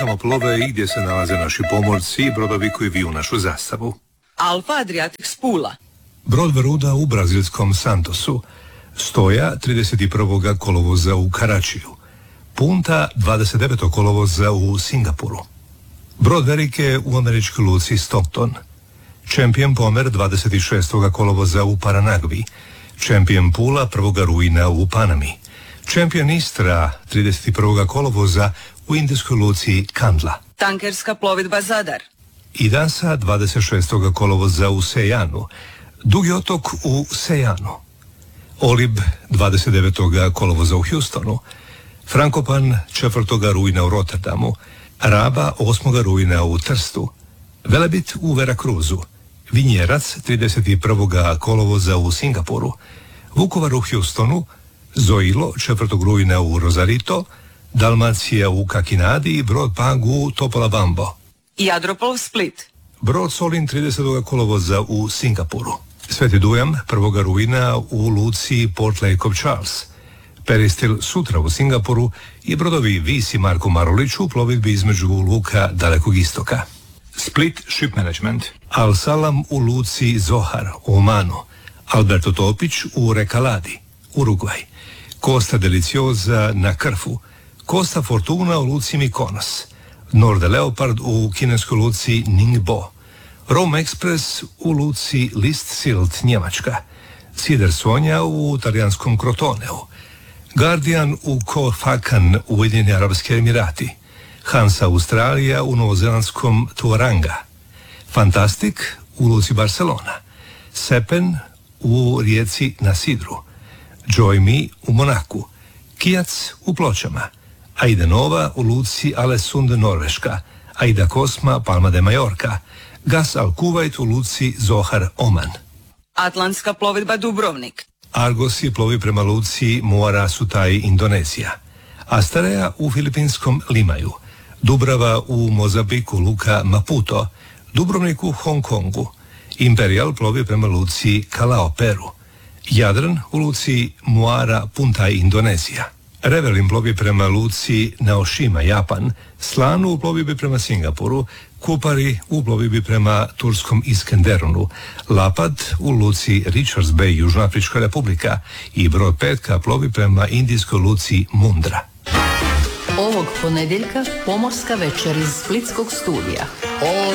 lukama plove i gdje se nalaze naši pomorci i brodovi koji viju našu zastavu. Alfa Adriatic s Pula. Brod Veruda u brazilskom Santosu. Stoja 31. kolovoza u Karačiju. Punta 29. kolovoza u Singapuru. Brod Verike u američkoj luci Stockton. Champion Pomer 26. kolovoza u Paranagvi. Champion Pula 1. rujna u Panami. Champion Istra 31. kolovoza u indijskoj luci Kandla. Tankerska plovidba Zadar. Idansa 26. kolovoza u Sejanu. Dugi otok u Sejanu. Olib 29. kolovoza u Houstonu. Frankopan 4. rujna u Rotterdamu. Raba 8. rujna u Trstu. Velebit u Veracruzu. Vinjerac 31. kolovoza u Singapuru. Vukovar u Houstonu. Zoilo 4. rujna u Rosarito. Dalmacija u Kakinadi i brod Pag u Topolabambo. Jadropol Split. Brod Solin 30. kolovoza u Singapuru. Sveti Dujam 1. rujna u luci Port Lake of Charles. Peristil sutra u Singapuru i brodovi Vis i Marko Marulić u plovidbi između luka Dalekog istoka. Split Ship Management. Al Salam u luci Zohar u Omanu. Alberto Topić u Recaladi, Urugvaj. Costa Deliciosa na Krfu. Costa Fortuna u luci Mikonos. Norde Leopard u kineskoj luci Ningbo. Rome Express u luci Listsilt, Njemačka. Cider Sonja u talijanskom Krotoneu. Guardian u Koh Phakan u Ujedinjeni Arapski Emirati. Hansa Australija u novozelandskom Tuaranga. Fantastic u luci Barcelona. Sepen u rijeci na Sidru. Joy Me u Monaku. Kijac u Pločama. Aida Nova u luci Alesund, Norveška. Aida Kosma, Palma de Mallorca. Gas Al Kuwait u luci Zohar, Oman. Atlantska plovidba Dubrovnik. Argos je plovi prema luci Muara Sutai, Indonezija. Astarea u filipinskom Limaju. Dubrava u Mozabiku, luka Maputo. Dubrovnik u Hong Kongu. Imperial plovi prema luci Kalao, Peru. Jadran u luci Muara Puntai, Indonezija. Revelin plovi prema luci Naoshima, Japan. Slanu u plovidbi prema Singapuru. Kupari u plovidbi prema turskom Iskenderunu. Lapad u luci Richards Bay, Južnoafrička republika. I brod Petka plovi prema indijskoj luci Mundra. Ovog ponedjeljka pomorska večer iz splitskog studija. All